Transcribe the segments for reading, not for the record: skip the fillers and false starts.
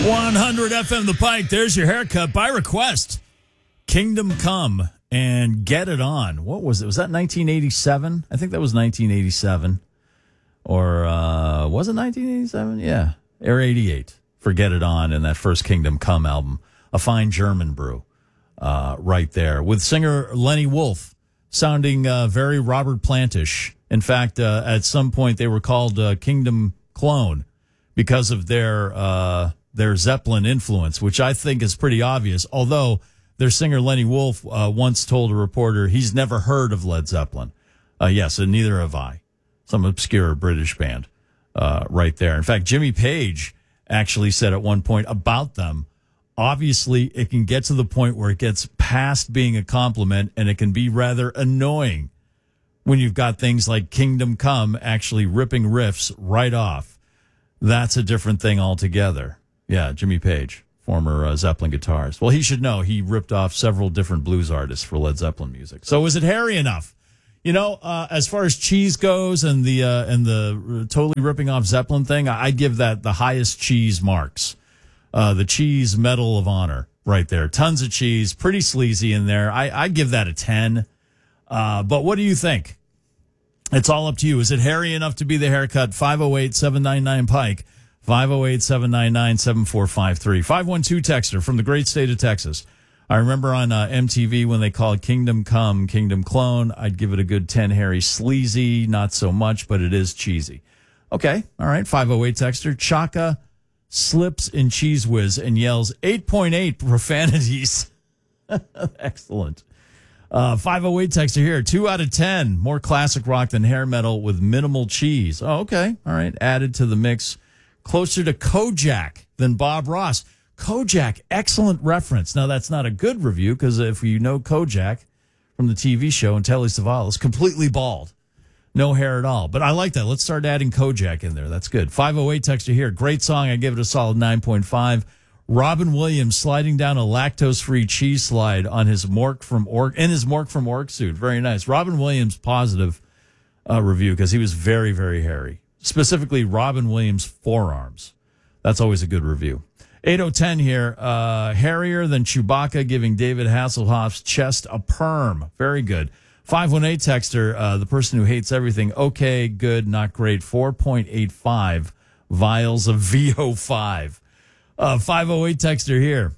100 FM The Pike. There's your haircut by request. Kingdom Come and Get It On. What was it? Was that 1987? I think that was 1987. Or was it 1987? Yeah. Or 88 for Get It On and that first Kingdom Come album. A fine German brew right there. With singer Lenny Wolf sounding very Robert Plantish. In fact, at some point they were called Kingdom Clone because of their Zeppelin influence, which I think is pretty obvious. Although their singer Lenny Wolf once told a reporter he's never heard of Led Zeppelin. Yes, and neither have I. Some obscure British band right there. In fact, Jimmy Page actually said at one point about them, obviously it can get to the point where it gets past being a compliment and it can be rather annoying when you've got things like Kingdom Come actually ripping riffs right off. That's a different thing altogether. Yeah, Jimmy Page, former Zeppelin guitarist. Well, he should know he ripped off several different blues artists for Led Zeppelin music. So is it hairy enough? You know, as far as cheese goes and the totally ripping off Zeppelin thing, I'd give that the highest cheese marks. The cheese medal of honor right there. Tons of cheese, pretty sleazy in there. I'd give that a 10. But what do you think? It's all up to you. Is it hairy enough to be the haircut? 508-799-PIKE. 508-799-7453. 512 texter from the great state of Texas. I remember on MTV when they called Kingdom Come, Kingdom Clone. I'd give it a good 10 hairy. Sleazy, not so much, but it is cheesy. Okay, all right. 508 texter. Chaka slips in Cheese Whiz and yells 8.8 profanities. Excellent. 508 texter here. 2 out of 10. More classic rock than hair metal with minimal cheese. Oh, okay. All right. Added to the mix. Closer to Kojak than Bob Ross. Kojak, excellent reference. Now, that's not a good review because if you know Kojak from the TV show and Telly Savalas, completely bald. No hair at all. But I like that. Let's start adding Kojak in there. That's good. 508 texter here. Great song. I give it a solid 9.5. Robin Williams sliding down a lactose-free cheese slide on his Mork from Ork suit. Very nice. Robin Williams positive review because he was very, very hairy. Specifically, Robin Williams' forearms. That's always a good review. 8010 here. Hairier than Chewbacca, giving David Hasselhoff's chest a perm. Very good. 518 texter, the person who hates everything. Okay, good, not great. 4.85 vials of VO5. 508 texter here.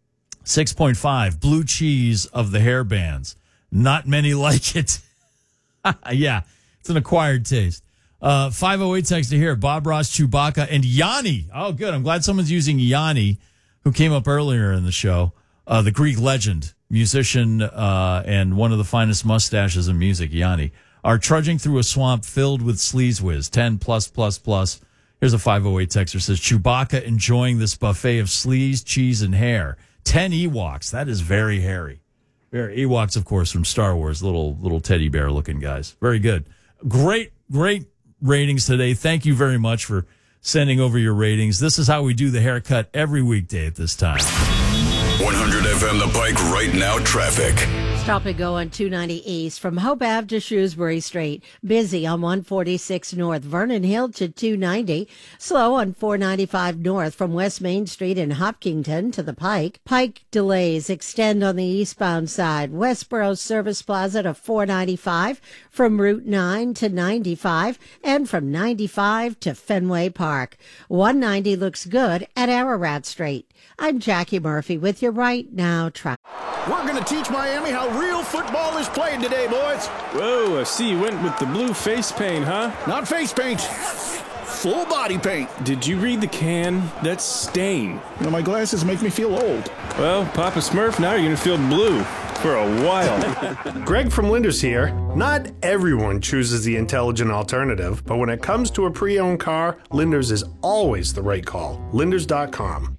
6.5 blue cheese of the hair bands. Not many like it. Yeah, it's an acquired taste. 508 texter here. Bob Ross, Chewbacca, and Yanni. Oh, good. I'm glad someone's using Yanni, who came up earlier in the show. The Greek legend, musician, and one of the finest mustaches in music, Yanni, are trudging through a swamp filled with sleaze whiz. 10 plus plus plus. Here's a 508 texter says, Chewbacca enjoying this buffet of sleaze, cheese, and hair. 10 Ewoks. That is very hairy. Very Ewoks, of course, from Star Wars. Little teddy bear looking guys. Very good. Great ratings today. Thank you very much for sending over your ratings. This is how we do the haircut every weekday at this time. 100 FM The Pike right now traffic. Stop and go on 290 East from Hope Ave to Shrewsbury Street. Busy on 146 North, Vernon Hill to 290. Slow on 495 North from West Main Street in Hopkinton to the Pike. Pike delays extend on the eastbound side. Westboro Service Plaza to 495 from Route 9 to 95 and from 95 to Fenway Park. 190 looks good at Ararat Street. I'm Jackie Murphy with your right now traffic. We're going to teach Miami how real football is played today, boys. Whoa, I see you went with the blue face paint, huh? Not face paint. Full body paint. Did you read the can? That's stain. You know, my glasses make me feel old. Well, Papa Smurf, now you're going to feel blue for a while. Greg from Linders here. Not everyone chooses the intelligent alternative, but when it comes to a pre-owned car, Linders is always the right call. Linders.com.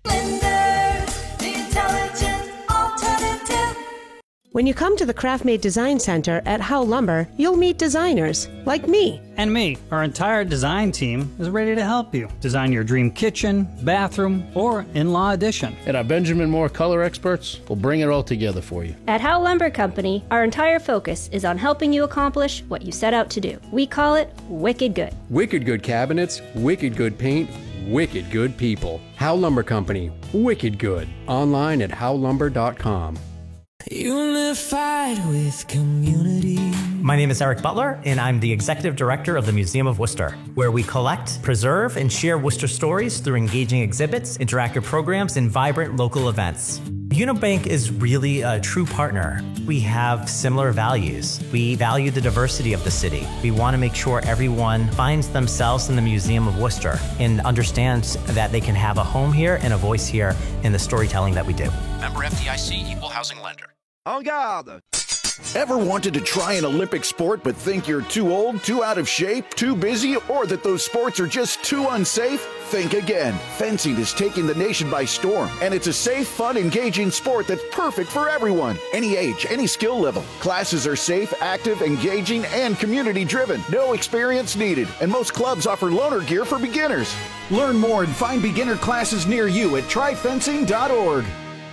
When you come to the Craft-Made Design Center at Howe Lumber, you'll meet designers like me. And me. Our entire design team is ready to help you design your dream kitchen, bathroom, or in-law addition. And our Benjamin Moore color experts will bring it all together for you. At Howe Lumber Company, our entire focus is on helping you accomplish what you set out to do. We call it Wicked Good. Wicked good cabinets, wicked good paint, wicked good people. Howe Lumber Company, wicked good. Online at howlumber.com. Unified with community. My name is Eric Butler, and I'm the Executive Director of the Museum of Worcester, where we collect, preserve, and share Worcester stories through engaging exhibits, interactive programs, and vibrant local events. Unibank is really a true partner. We have similar values. We value the diversity of the city. We want to make sure everyone finds themselves in the Museum of Worcester and understands that they can have a home here and a voice here in the storytelling that we do. Member FDIC, Equal Housing Lender. En garde! Ever wanted to try an Olympic sport but think you're too old, too out of shape, too busy, or that those sports are just too unsafe? Think again. Fencing is taking the nation by storm, and it's a safe, fun, engaging sport that's perfect for everyone. Any age, any skill level. Classes are safe, active, engaging, and community-driven. No experience needed, and most clubs offer loaner gear for beginners. Learn more and find beginner classes near you at tryfencing.org.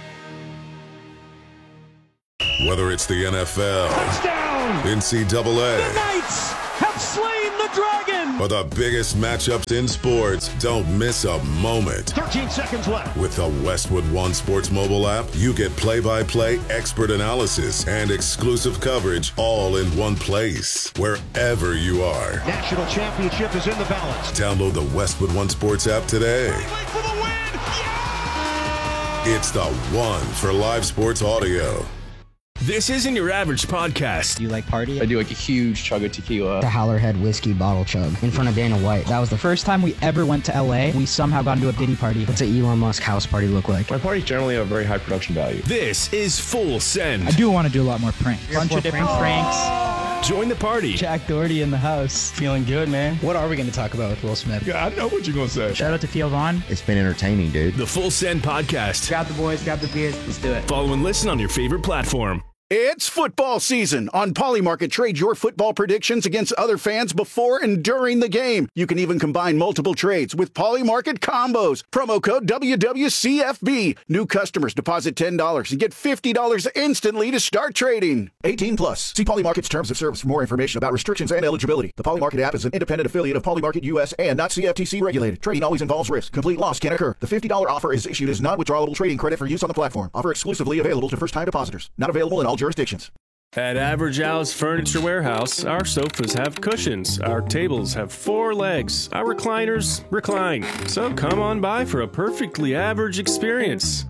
Whether it's the NFL, touchdown, NCAA, the Knights have slain the dragon, or the biggest matchups in sports, don't miss a moment. 13 seconds left. With the Westwood One Sports mobile app, you get play-by-play expert analysis and exclusive coverage all in one place, wherever you are. National championship is in the balance. Download the Westwood One Sports app today. For the win! Yeah! It's the one for live sports audio. This isn't your average podcast. Do you like party? I do like a huge chug of tequila. The Howlerhead whiskey bottle chug in front of Dana White. That was the first time we ever went to LA. We somehow got into a Diddy party. What's an Elon Musk house party look like? My parties generally have very high production value. This is Full Send. I do want to do a lot more pranks. A bunch of different pranks. Join the party. Jack Doherty in the house. Feeling good, man. What are we going to talk about with Will Smith? Yeah, I know what you're going to say. Shout out to Theo Vaughn. It's been entertaining, dude. The Full Send podcast. Grab the boys, grab the beers. Let's do it. Follow and listen on your favorite platform. It's football season. On Polymarket, trade your football predictions against other fans before and during the game. You can even combine multiple trades with Polymarket combos. Promo code WWCFB. New customers deposit $10 and get $50 instantly to start trading. 18 plus. See Polymarket's terms of service for more information about restrictions and eligibility. The Polymarket app is an independent affiliate of Polymarket US and not CFTC regulated. Trading always involves risk. Complete loss can occur. The $50 offer is issued as non-withdrawable trading credit for use on the platform. Offer exclusively available to first-time depositors. Not available in all jurisdictions. At Average Al's Furniture Warehouse, our sofas have cushions, our tables have 4 legs, our recliners recline. So come on by for a perfectly average experience.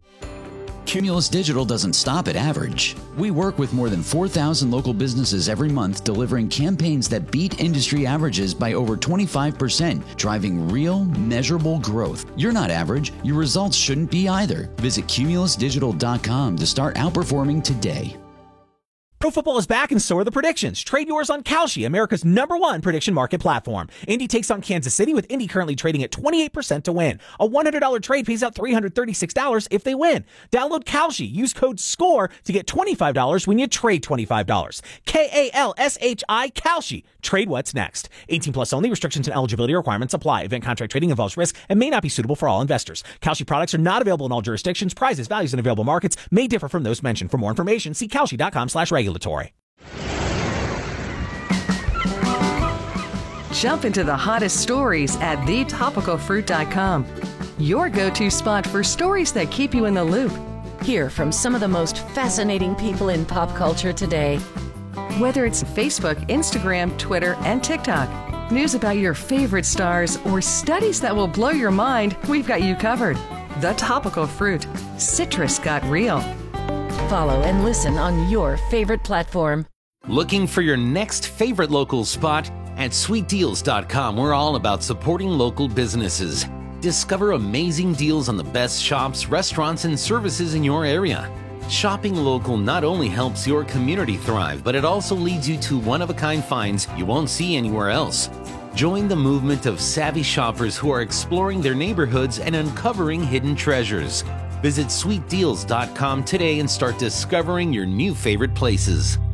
Cumulus Digital doesn't stop at average. We work with more than 4,000 local businesses every month, delivering campaigns that beat industry averages by over 25%, driving real, measurable growth. You're not average. Your results shouldn't be either. Visit cumulusdigital.com to start outperforming today. Pro football is back and so are the predictions. Trade yours on Kalshi, America's #1 prediction market platform. Indy takes on Kansas City, with Indy currently trading at 28% to win. A $100 trade pays out $336 if they win. Download Kalshi. Use code SCORE to get $25 when you trade $25. Kalshi, Kalshi. Trade what's next. 18 plus only. Restrictions and eligibility requirements apply. Event contract trading involves risk and may not be suitable for all investors. Kalshi products are not available in all jurisdictions. Prices, values, and available markets may differ from those mentioned. For more information, see kalshi.com/regulatory. Jump into the hottest stories at thetopicalfruit.com. Your go-to spot for stories that keep you in the loop. Hear from some of the most fascinating people in pop culture today. Whether it's Facebook, Instagram, Twitter, and TikTok, news about your favorite stars, or studies that will blow your mind, we've got you covered. The Topical Fruit. Citrus got real. Follow and listen on your favorite platform. Looking for your next favorite local spot? At sweetdeals.com, we're all about supporting local businesses. Discover amazing deals on the best shops, restaurants, and services in your area. Shopping local not only helps your community thrive, but it also leads you to one-of-a-kind finds you won't see anywhere else. Join the movement of savvy shoppers who are exploring their neighborhoods and uncovering hidden treasures. Visit sweetdeals.com today and start discovering your new favorite places.